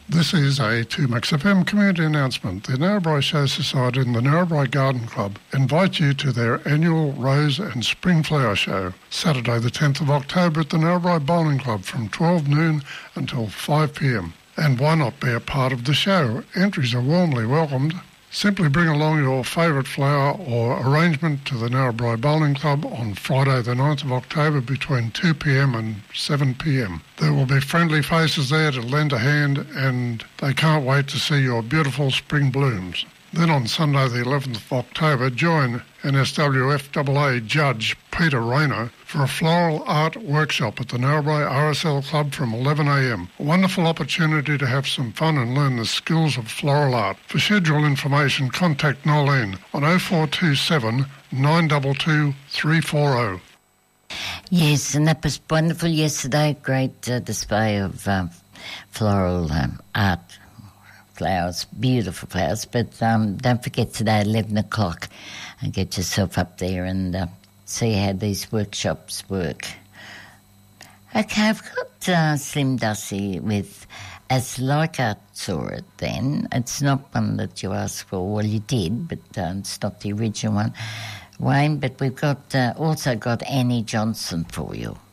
This is a 2MAX FM community announcement. The Narrabri Show Society and the Narrabri Garden Club invite you to their annual Rose and Spring Flower Show, Saturday the 10th of October at the Narrabri Bowling Club from 12 noon until 5 p.m. And why not be a part of the show? Entries are warmly welcomed. Simply bring along your favourite flower or arrangement to the Narrabri Bowling Club on Friday the 9th of October between 2 p.m. and 7 p.m. There will be friendly faces there to lend a hand, and they can't wait to see your beautiful spring blooms. Then on Sunday the 11th of October, join NSWFAA Judge Peter Rayner for a floral art workshop at the Narrabri RSL Club from 11 a.m. A wonderful opportunity to have some fun and learn the skills of floral art. For schedule information, contact Nolene on 0427 922 340. Yes, and that was wonderful yesterday. Great display of floral art. Flowers, beautiful flowers, but don't forget today 11 o'clock and get yourself up there and see how these workshops work. Okay, I've got Slim Dusty with As Like I Saw It Then. It's not one that you asked for, well you did, but it's not the original one, Wayne, but we've got also got Annie Johnson for you.